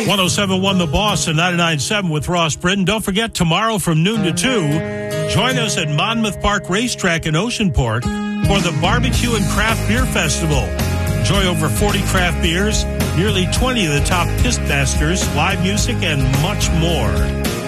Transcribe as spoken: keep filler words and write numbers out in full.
one oh seven point one The Boss and ninety-nine point seven with Ross Britton. Don't forget, tomorrow from noon to two, join us at Monmouth Park Racetrack in Oceanport for the Barbecue and Craft Beer Festival. Enjoy over forty craft beers, nearly twenty of the top pit masters, live music, and much more.